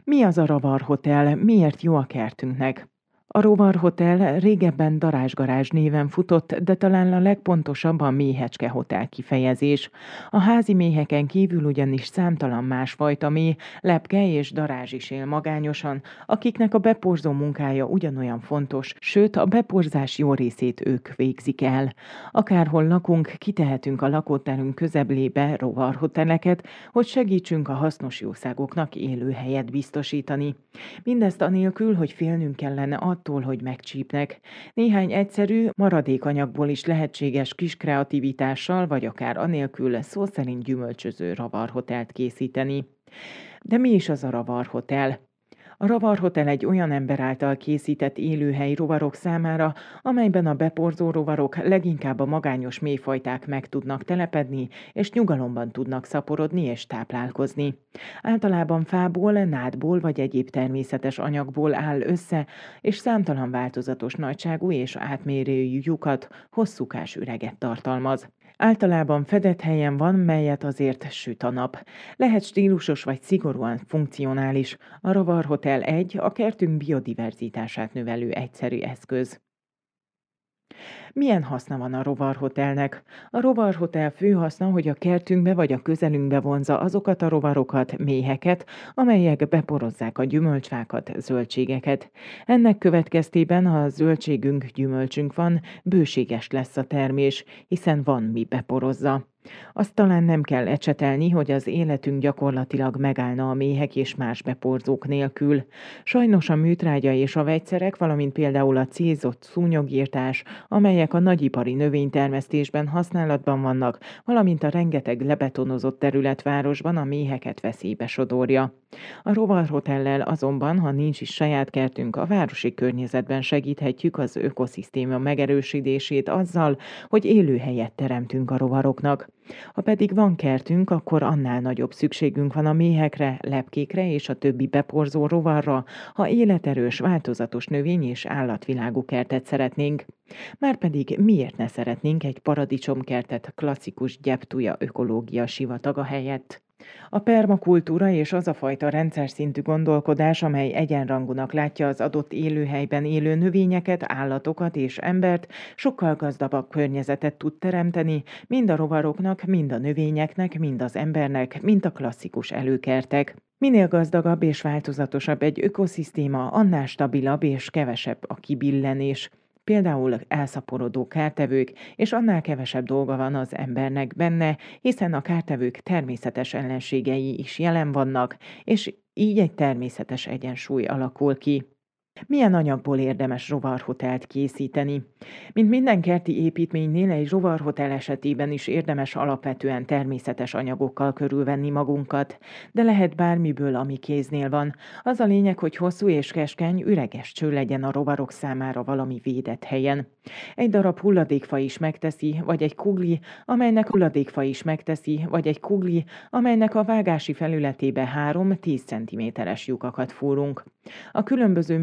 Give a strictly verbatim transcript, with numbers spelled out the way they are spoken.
Mi az a Ravar Hotel? Miért jó a kertünknek? A Rovar Hotel régebben Darázsgarázs néven futott, de talán a legpontosabb a Méhecske Hotel kifejezés. A házi méheken kívül ugyanis számtalan másfajta méh, lepke és darázs is él magányosan, akiknek a beporzó munkája ugyanolyan fontos, sőt a beporzás jó részét ők végzik el. Akárhol lakunk, kitehetünk a lakóterünk közeblébe rovarhoteleket, hogy segítsünk a hasznos jószágoknak élőhelyet biztosítani. Mindezt anélkül, hogy félnünk kellene attól, hogy megcsípnek. Néhány egyszerű, maradékanyagból is lehetséges kis kreativitással, vagy akár anélkül szó szerint gyümölcsöző ravarhotelt készíteni. De mi is az a ravarhotel? A Ravar Hotel egy olyan ember által készített élőhely rovarok számára, amelyben a beporzó rovarok leginkább a magányos méhfajták meg tudnak telepedni, és nyugalomban tudnak szaporodni és táplálkozni. Általában fából, nádból vagy egyéb természetes anyagból áll össze, és számtalan változatos nagyságú és átmérőjű lyukat, hosszúkás üreget tartalmaz. Általában fedett helyen van, melyet azért süt a nap. Lehet stílusos vagy szigorúan funkcionális. A Ravar Hotel egy a kertünk biodiverzitását növelő egyszerű eszköz. Milyen haszna van a Rovar Hotelnek? A Rovar Hotel fő haszna, hogy a kertünkbe vagy a közelünkbe vonza azokat a rovarokat, méheket, amelyek beporozzák a gyümölcsfákat, zöldségeket. Ennek következtében, ha zöldségünk, gyümölcsünk van, bőséges lesz a termés, hiszen van mi beporozza. Azt talán nem kell ecsetelni, hogy az életünk gyakorlatilag megállna a méhek és más beporzók nélkül. Sajnos a műtrágya és a vegyszerek, valamint például a célzott szúnyogírtás, amelyek a nagyipari növénytermesztésben használatban vannak, valamint a rengeteg lebetonozott területvárosban a méheket veszélybe sodorja. A Rovar Hotellel azonban, ha nincs is saját kertünk, a városi környezetben segíthetjük az ökoszisztéma megerősítését azzal, hogy élőhelyet teremtünk a rovaroknak. Ha pedig van kertünk, akkor annál nagyobb szükségünk van a méhekre, lepkékre és a többi beporzó rovarra, ha életerős, változatos növény- és állatvilágú kertet szeretnénk. Márpedig miért ne szeretnénk egy paradicsomkertet klasszikus gyeptuja ökológia sivataga helyett? A permakultúra és az a fajta rendszer szintű gondolkodás, amely egyenrangúnak látja az adott élőhelyben élő növényeket, állatokat és embert, sokkal gazdagabb környezetet tud teremteni, mind a rovaroknak, mind a növényeknek, mind az embernek, mint a klasszikus előkertek. Minél gazdagabb és változatosabb egy ökoszisztéma, annál stabilabb és kevesebb a kibillenés. Például elszaporodó kártevők, és annál kevesebb dolga van az embernek benne, hiszen a kártevők természetes ellenségei is jelen vannak, és így egy természetes egyensúly alakul ki. Milyen anyagból érdemes rovarhotelt készíteni? Mint minden kerti építménynél, egy rovarhotel esetében is érdemes alapvetően természetes anyagokkal körülvenni magunkat, de lehet bármiből, ami kéznél van. Az a lényeg, hogy hosszú és keskeny, üreges cső legyen a rovarok számára valami védett helyen. Egy darab hulladékfa is megteszi, vagy egy kugli, amelynek hulladékfa is megteszi, vagy egy kugli, amelynek a vágási felületébe három-tíz centiméteres lyukakat fúrunk. A különböző